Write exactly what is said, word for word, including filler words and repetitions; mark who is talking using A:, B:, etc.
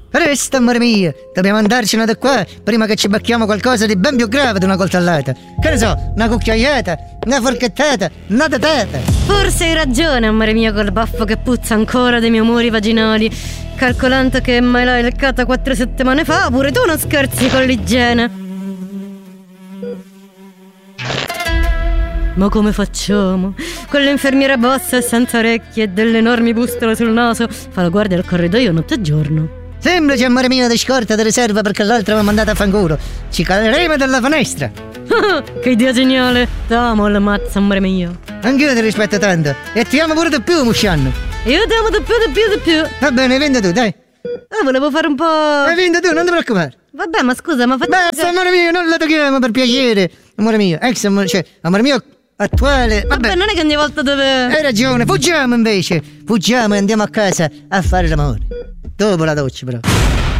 A: Presto, amore mio, dobbiamo andarcene da qua prima che ci becchiamo qualcosa di ben più grave di una coltellata. Che ne so, una cucchiaiata, una forchettata, una tetata.
B: Forse hai ragione, amore mio, col baffo che puzza ancora dei miei muri vaginali. Calcolando che me l'hai leccata quattro settimane fa, pure tu non scherzi con l'igiene. Ma come facciamo? Con l'infermiera bassa e senza orecchie e delle enormi bustole sul naso fa la guardia al corridoio notte e giorno.
A: Semplice, amore mio, di scorta di riserva perché l'altra mi ha mandato a fanculo. Ci caleremo dalla finestra.
B: Che idea geniale! T'amo la mazza, amore mio.
A: Anch'io ti rispetto tanto. E ti amo pure di più, Musciano.
B: Io ti amo di più, di più, di più.
A: Va bene, vinto tu, dai.
B: Ah, volevo fare un po'...
A: Hai vinto tu, non ti preoccupare.
B: Vabbè, ma scusa, ma faccio...
A: Basta, amore mio, non la tocchiamo per piacere. Amore mio, ex amore, cioè, amore mio attuale.
B: Vabbè, Vabbè, non è che ogni volta dove...
A: Hai ragione, fuggiamo invece. Fuggiamo e andiamo a casa a fare l'amore. Dopo la doccia, però.